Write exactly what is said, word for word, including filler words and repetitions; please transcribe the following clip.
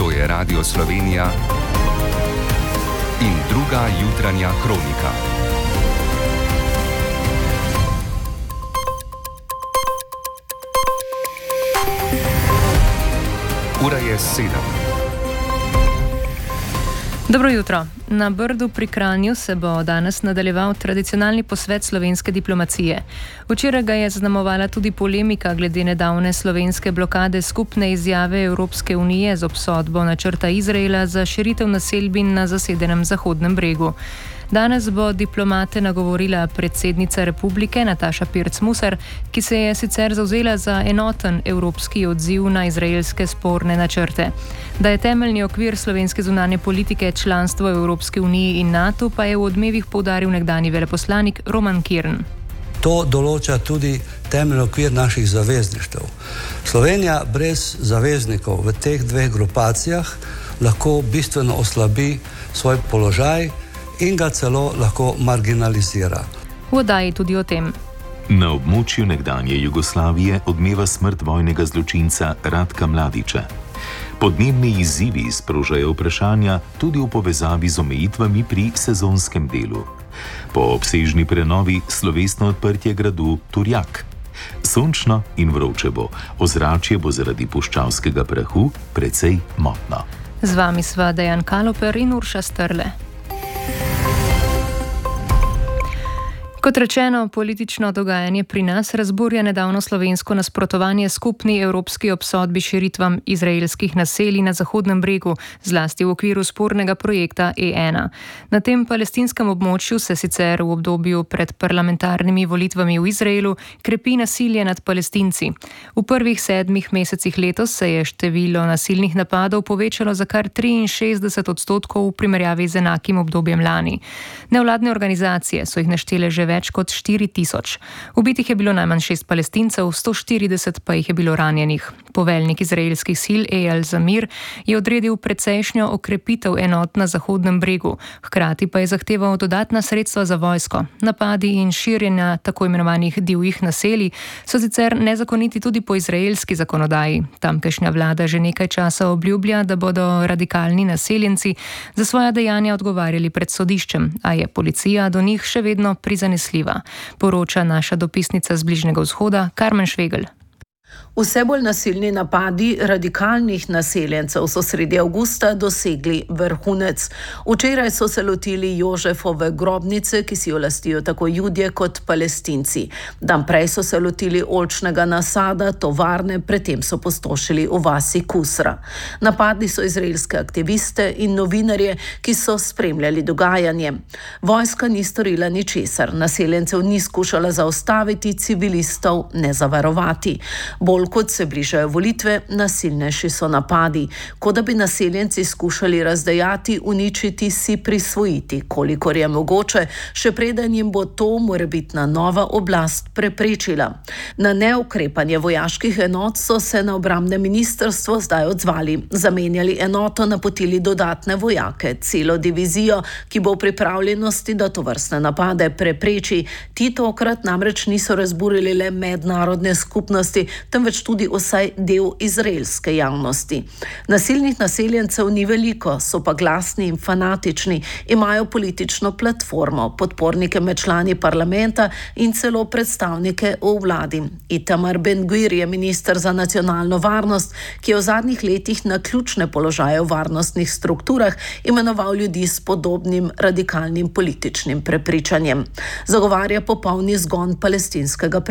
To je Radio Slovenija in druga jutranja kronika. Ura je sedem. Dobro jutro. Na Brdu pri Kranju se bo danes nadaljeval tradicionalni posvet slovenske diplomacije. Včeraj ga je zaznamovala tudi polemika glede nedavne slovenske blokade skupne izjave Evropske unije z obsodbo načrta Izraela za širitev naselbin na zasedenem Zahodnem bregu. Danes bo diplomate nagovorila predsednica republike Nataša Pirc-Musar, ki se je sicer zavzela za enoten evropski odziv na izraelske sporne načrte. Da je temeljni okvir slovenske zunanje politike članstvo v Evropski uniji in NATO, pa je v Odmevih poudaril nekdanji veleposlanik Roman Kirn. To določa tudi temeljni okvir naših zavezništev. Slovenija brez zaveznikov v teh dveh grupacijah lahko bistveno oslabi svoj položaj in ga celo lahko marginalizira. V oddaji tudi o tem. Na območju nekdanje Jugoslavije odmeva smrt vojnega zločinca Ratka Mladića. Podnebni izzivi sprožajo vprašanja tudi v povezavi z omejitvami pri sezonskem delu. Po obsežni prenovi slovesno odprtje gradu Turjak. Sončno in vroče bo, ozračje bo zaradi puščavskega prahu precej motno. Z vami sva Dejan Kaloper in Urša Strle. Kot rečeno, politično dogajanje pri nas razburja nedavno slovensko nasprotovanje skupni evropski obsodbi širitvam izraelskih naselij na Zahodnem bregu, zlasti v okviru spornega projekta E ena. Na tem palestinskem območju se sicer v obdobju pred parlamentarnimi volitvami v Izraelu krepi nasilje nad Palestinci. V prvih sedmih mesecih letos se je število nasilnih napadov povečalo za kar triinšestdeset odstotkov v primerjavi z enakim obdobjem lani. Nevladne organizacije so jih naštele že več kot štiri tisoč. Ubitih je bilo najmanj šest Palestincev, sto štirideset pa jih je bilo ranjenih. Poveljnik izraelskih sil Eyal Zamir je odredil precejšnjo okrepitev enot na Zahodnem bregu, hkrati pa je zahteval dodatna sredstva za vojsko. Napadi in širjenja tako imenovanih divjih naselij so sicer nezakoniti tudi po izraelski zakonodaji. Tamkajšnja vlada že nekaj časa obljublja, da bodo radikalni naseljenci za svoja dejanja odgovarjali pred sodiščem, a je policija do njih še vedno prizanesljiva. Poroča naša dopisnica z Bližnjega vzhoda Karmen Švegel. Vse bolj nasilni napadi radikalnih naseljencev so sredi avgusta dosegli vrhunec. Včeraj so se lotili Jožefove grobnice, ki si jo lastijo tako Judje kot Palestinci. Dan prej so se lotili oljčnega nasada, tovarne, predtem so pustošili v vasi Kusra. Napadli so izraelske aktiviste in novinarje, ki so spremljali dogajanje. Vojska ni storila ničesar, naseljencev ni skušala zaustaviti, civilistov ne zavarovati. Bolj kot se bližajo volitve, nasilnejši so napadi, kot da bi naseljenci skušali razdejati, uničiti, si prisvojiti, kolikor je mogoče, še preden jim bo to morebitna nova oblast preprečila. Na neukrepanje vojaških enot so se na obrambnem ministrstvu zdaj odzvali, zamenjali enoto, napotili dodatne vojake, celo divizijo, ki bo v pripravljenosti, da tovrstne napade prepreči. Ti tokrat namreč niso razburili le mednarodne skupnosti, temveč tudi vsaj del izraelske javnosti. Nasilnih naseljencev ni veliko, so pa glasni in fanatični, imajo politično platformo, podpornike med člani parlamenta in celo predstavnike v vladi. Itamar Ben-Gvir je minister za nacionalno varnost, ki je v zadnjih letih na ključne položaje v varnostnih strukturah imenoval ljudi s podobnim radikalnim političnim prepričanjem. Zagovarja popolni zgon palestinskega